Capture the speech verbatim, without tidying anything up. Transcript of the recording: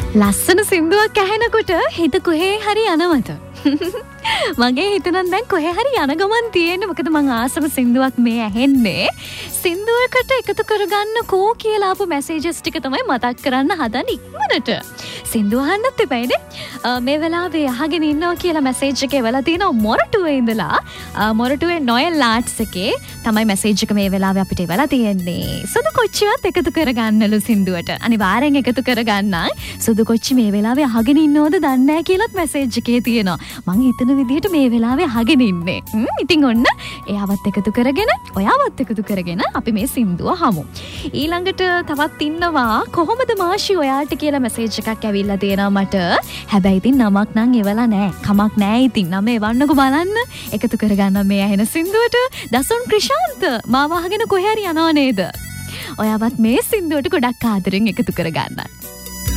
ලස්සන සින්දුවක් ඇහෙනකොට හිත කොහේ හරි යනවද? මගේ හිත නම් දැන් කොහේ හරි යන ගමන් තියෙන්නේ. මොකද මං ආසම සින්දුවක් මේ ඇහෙන්නේ. සින්දුවකට එකතු කරගන්න කෝ කියලා ආපු මැසේජස් ටික තමයි මතක් කරන්න හදන ඉක්මනට. සින්දුව අහන්නත් එපයිනේ. මේ වෙලාවේ අහගෙන ඉන්නවා කියලා මැසේජ් එක එවලා තියෙනවා මොරටුවේ ඉඳලා. මොරටුවේ නොයල් ආර්ට්ස් එකේ තමයි මැසේජ් එක මේ වෙලාවේ අපිට එවලා තියෙන්නේ. සුදු කොච්චිවත් එකතු කරගන්නලු සින්දුවට. අනිවාර්යෙන් එකතු කරගන්න. සුදු කොච්චි මේ වෙලාවේ අහගෙන ඉන්නවද දන්නේ නැහැ කියලාත් මැසේජ් එකේ තියෙනවා. මං හිතන විදිහට මේ වෙලාවේ අහගෙන ඉන්නේ. ඉතින් ඔන්න එයාවත් එකතු කරගෙන ඔයාවත් එකතු කරගෙන අපි මේ සින්දුව අහමු. ඊළඟට තවත් ඉන්නවා කොහොමද මාෂි ඔයාට කියලා මැසේජ් එකක් ඇවිල්ලා තියෙනවා මට. හැබැයි ඉතින් නමක් නම් එවලා නැහැ. කමක් නැහැ ඉතින්. නම එවන්නකෝ බලන්න. එකතු කරගන්න මේ ඇහෙන සින්දුවට. දසුන් ක්‍රිෂාන්ත මාව අහගෙන කොහේ හරි යනව නේද? ඔයාවත් මේ සින්දුවට ගොඩක් ආදරෙන් එකතු කරගන්න.